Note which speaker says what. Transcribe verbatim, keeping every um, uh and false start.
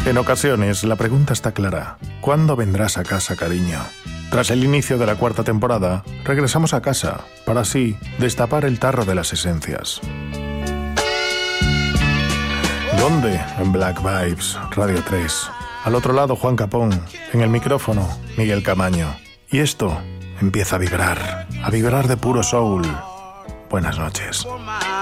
Speaker 1: En ocasiones, la pregunta está clara. ¿Cuándo vendrás a casa, cariño? Tras el inicio de la cuarta temporada, regresamos a casa, para así destapar el tarro de las esencias. ¿Dónde? En Black Vibes, Radio tres. Al otro lado, Juan Capón. En el micrófono, Miguel Camaño. Y esto empieza a vibrar, a vibrar de puro soul. Buenas noches.